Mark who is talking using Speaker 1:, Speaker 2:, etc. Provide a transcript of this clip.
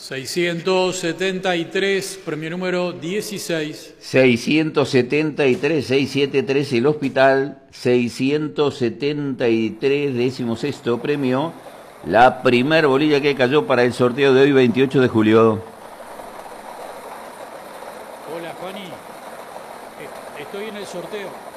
Speaker 1: 673, premio número 16.
Speaker 2: 673, 673 el hospital, 673, 16º premio, la primer bolilla que cayó para el sorteo de hoy, 28 de julio.
Speaker 1: Hola, Juani. Estoy en el sorteo.